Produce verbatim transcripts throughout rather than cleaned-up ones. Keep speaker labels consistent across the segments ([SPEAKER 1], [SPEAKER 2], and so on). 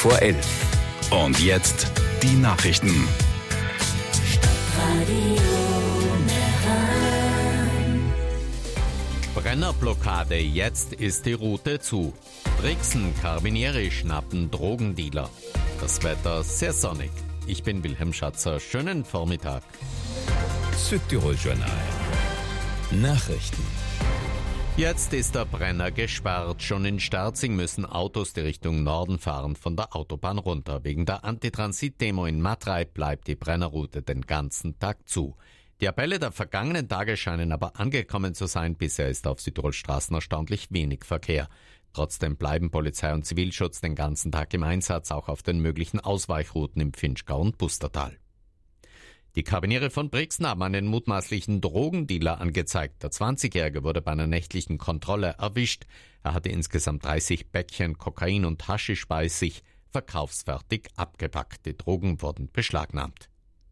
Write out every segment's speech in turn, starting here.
[SPEAKER 1] vor elf. Und jetzt die Nachrichten.
[SPEAKER 2] Brennerblockade, jetzt ist die Route zu. Brixen Carabinieri schnappen Drogendealer. Das Wetter sehr sonnig. Ich bin Wilhelm Schatzer. Schönen Vormittag.
[SPEAKER 1] Südtirol-Journal. Nachrichten.
[SPEAKER 2] Jetzt ist der Brenner gesperrt. Schon in Sterzing müssen Autos, die Richtung Norden fahren, von der Autobahn runter. Wegen der Antitransitdemo in Matrei bleibt die Brennerroute den ganzen Tag zu. Die Appelle der vergangenen Tage scheinen aber angekommen zu sein. Bisher ist auf Südtirols Straßen erstaunlich wenig Verkehr. Trotzdem bleiben Polizei und Zivilschutz den ganzen Tag im Einsatz, auch auf den möglichen Ausweichrouten im Finchgau und Pustertal. Die Karabiniere von Brixen haben einen mutmaßlichen Drogendealer angezeigt. Der zwanzigjährige wurde bei einer nächtlichen Kontrolle erwischt. Er hatte insgesamt dreißig Päckchen Kokain und Haschisch bei sich, verkaufsfertig abgepackt. Die Drogen wurden beschlagnahmt.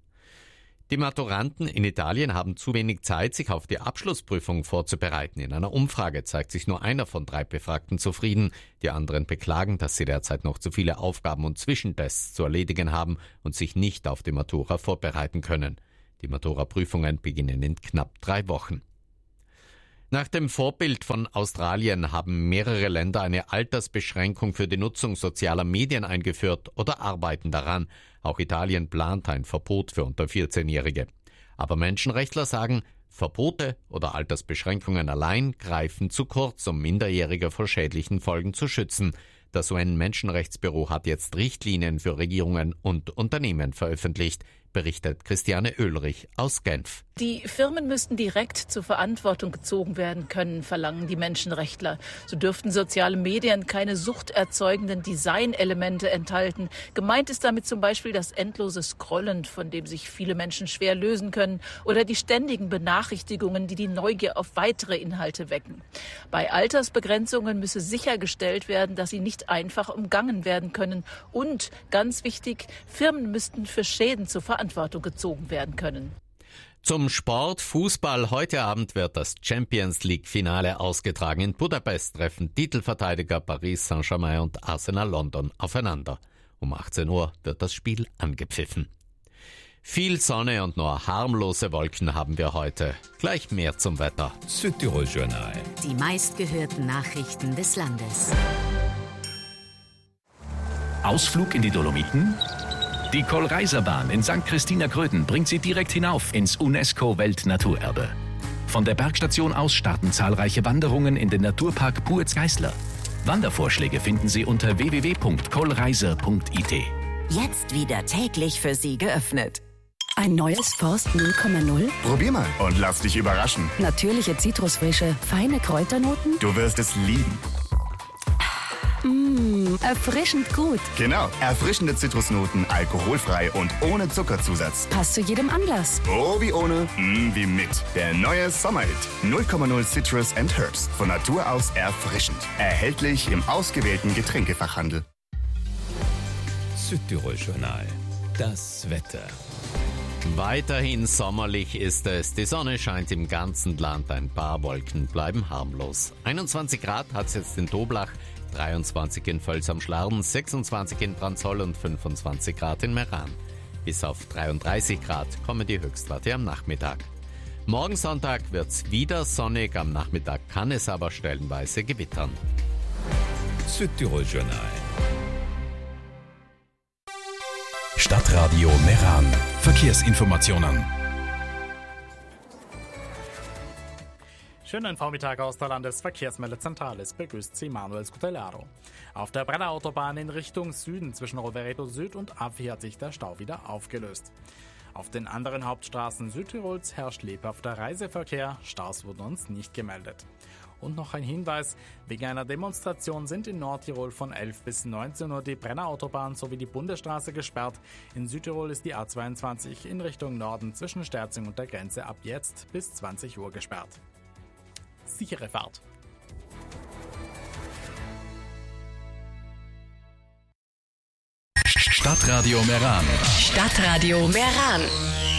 [SPEAKER 2] Die Maturanten in Italien haben zu wenig Zeit, sich auf die Abschlussprüfung vorzubereiten. In einer Umfrage zeigt sich nur einer von drei Befragten zufrieden. Die anderen beklagen, dass sie derzeit noch zu viele Aufgaben und Zwischentests zu erledigen haben und sich nicht auf die Matura vorbereiten können. Die Matura-Prüfungen beginnen in knapp drei Wochen. Nach dem Vorbild von Australien haben mehrere Länder eine Altersbeschränkung für die Nutzung sozialer Medien eingeführt oder arbeiten daran. Auch Italien plant ein Verbot für unter vierzehnjährige. Aber Menschenrechtler sagen, Verbote oder Altersbeschränkungen allein greifen zu kurz, um Minderjährige vor schädlichen Folgen zu schützen. Das U N-Menschenrechtsbüro hat jetzt Richtlinien für Regierungen und Unternehmen veröffentlicht, berichtet Christiane Oehlrich aus Genf.
[SPEAKER 3] Die Firmen müssten direkt zur Verantwortung gezogen werden können, verlangen die Menschenrechtler. So dürften soziale Medien keine suchterzeugenden Designelemente enthalten. Gemeint ist damit zum Beispiel das endlose Scrollen, von dem sich viele Menschen schwer lösen können, oder die ständigen Benachrichtigungen, die die Neugier auf weitere Inhalte wecken. Bei Altersbegrenzungen müsse sichergestellt werden, dass sie nicht einfach umgangen werden können. Und, ganz wichtig, Firmen müssten für Schäden zur Verantwortung gezogen werden können.
[SPEAKER 2] Zum Sport, Fußball. Heute Abend wird das Champions-League-Finale ausgetragen. In Budapest treffen Titelverteidiger Paris Saint-Germain und Arsenal London aufeinander. Um achtzehn Uhr wird das Spiel angepfiffen. Viel Sonne und nur harmlose Wolken haben wir heute. Gleich mehr zum Wetter.
[SPEAKER 1] Südtirol-Journal.
[SPEAKER 4] Die meistgehörten Nachrichten des Landes.
[SPEAKER 5] Ausflug in die Dolomiten? Die Kohlreiserbahn in Sankt Christina Gröden bringt Sie direkt hinauf ins UNESCO-Weltnaturerbe. Von der Bergstation aus starten zahlreiche Wanderungen in den Naturpark Puetz-Geißler. Wandervorschläge finden Sie unter w w w punkt kohlreiser punkt i t.
[SPEAKER 4] Jetzt wieder täglich für Sie geöffnet. Ein neues Forst null Komma null?
[SPEAKER 6] Probier mal und lass dich überraschen.
[SPEAKER 4] Natürliche Zitrusfrische, feine Kräuternoten?
[SPEAKER 6] Du wirst es lieben.
[SPEAKER 4] Mmh, erfrischend gut.
[SPEAKER 6] Genau, erfrischende Zitrusnoten, alkoholfrei und ohne Zuckerzusatz.
[SPEAKER 4] Passt zu jedem Anlass.
[SPEAKER 6] Oh, wie ohne, mm, wie mit. Der neue Sommerhit. null Komma null Citrus and Herbs. Von Natur aus erfrischend. Erhältlich im ausgewählten Getränkefachhandel.
[SPEAKER 1] Südtirol-Journal. Das Wetter.
[SPEAKER 2] Weiterhin sommerlich ist es. Die Sonne scheint im ganzen Land. Ein paar Wolken bleiben harmlos. einundzwanzig Grad hat es jetzt in Toblach, dreiundzwanzig in Völs am Schlarden, sechsundzwanzig in Branzoll und fünfundzwanzig Grad in Meran. Bis auf dreiunddreißig Grad kommen die Höchstwerte am Nachmittag. Morgen Sonntag wird's wieder sonnig, am Nachmittag kann es aber stellenweise gewittern.
[SPEAKER 1] Südtirol-Journal. Stadtradio Meran. Verkehrsinformationen.
[SPEAKER 7] Schönen Vormittag aus der Landesverkehrsmeldezentrale. Es begrüßt Sie Manuel Scutellaro. Auf der Brennerautobahn in Richtung Süden zwischen Rovereto Süd und A vier hat sich der Stau wieder aufgelöst. Auf den anderen Hauptstraßen Südtirols herrscht lebhafter Reiseverkehr. Staus wurden uns nicht gemeldet. Und noch ein Hinweis, wegen einer Demonstration sind in Nordtirol von elf bis neunzehn Uhr die Brennerautobahn sowie die Bundesstraße gesperrt. In Südtirol ist die A zweiundzwanzig in Richtung Norden zwischen Sterzing und der Grenze ab jetzt bis zwanzig Uhr gesperrt. Sichere Fahrt!
[SPEAKER 1] Stadtradio Meran.
[SPEAKER 4] Stadtradio Meran.